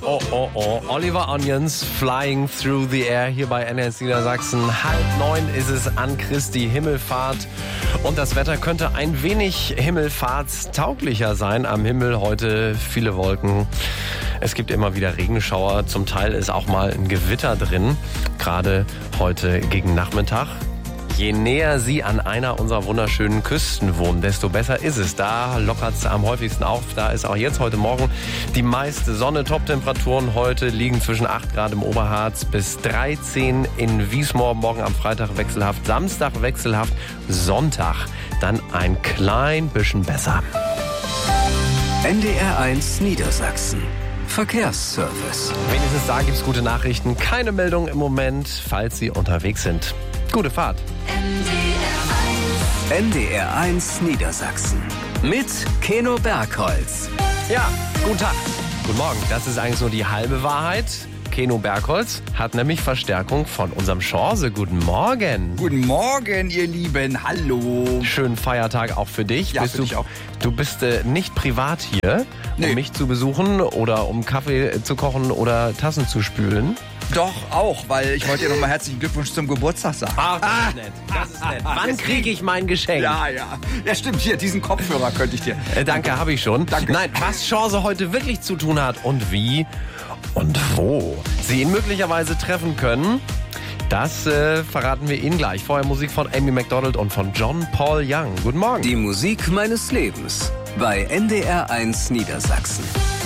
Oh, oh, oh. Oliver Onions, Flying Through the Air hier bei NS Niedersachsen. 8:30 ist es an Christi Himmelfahrt. Und das Wetter könnte ein wenig himmelfahrtstauglicher sein. Am Himmel heute viele Wolken. Es gibt immer wieder Regenschauer. Zum Teil ist auch mal ein Gewitter drin. Gerade heute gegen Nachmittag. Je näher Sie an einer unserer wunderschönen Küsten wohnen, desto besser ist es. Da lockert es am häufigsten auf. Da ist auch jetzt heute Morgen die meiste Sonne. Top-Temperaturen heute liegen zwischen 8 Grad im Oberharz bis 13 in Wiesmoor. Morgen am Freitag wechselhaft, Samstag wechselhaft, Sonntag dann ein klein bisschen besser. NDR1 Niedersachsen. Verkehrsservice. Wenigstens da gibt's gute Nachrichten. Keine Meldung im Moment, falls Sie unterwegs sind. Gute Fahrt. NDR1 Niedersachsen. Mit Keno Bergholz. Ja, guten Tag. Guten Morgen. Das ist eigentlich nur die halbe Wahrheit. Keno Bergholz hat nämlich Verstärkung von unserem Chance. Guten Morgen. Guten Morgen, ihr Lieben. Hallo. Schönen Feiertag auch für dich. Ja, für dich auch. Du bist nicht privat hier, um mich zu besuchen oder um Kaffee zu kochen oder Tassen zu spülen. Doch, auch, weil ich wollte dir nochmal herzlichen Glückwunsch zum Geburtstag sagen. Ach, das ist nett. Das ist nett. Wann kriege ich mein Geschenk? Ja. Ja, stimmt. Hier, diesen Kopfhörer könnte ich dir. Danke, habe ich schon. Danke. Nein, was Chance heute wirklich zu tun hat und wie und wo Sie ihn möglicherweise treffen können, das verraten wir Ihnen gleich. Vorher Musik von Amy Macdonald und von John Paul Young. Guten Morgen. Die Musik meines Lebens bei NDR1 Niedersachsen.